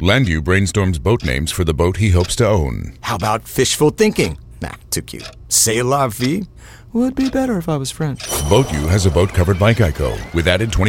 Landu brainstorms boat names for the boat he hopes to own. How about fishful thinking? Nah, too cute. C'est la vie? Would be better if I was French. Boat U has a boat covered by Geico with added 20